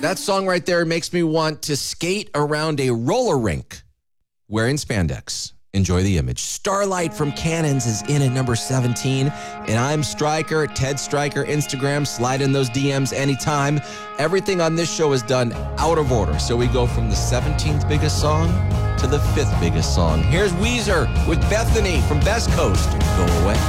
That song right there makes me want to skate around a roller rink wearing spandex. Enjoy the image. Starlight from Cannons is in at number 17. And I'm Stryker, Ted Stryker, Instagram. Slide in those DMs anytime. Everything on this show is done out of order. So we go from the 17th biggest song to the 5th biggest song. Here's Weezer with Bethany from Best Coast. Go Away.